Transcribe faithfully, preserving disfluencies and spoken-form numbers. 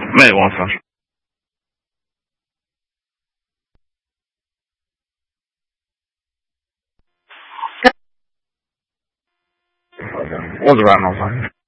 没忘算是。我这边弄算是。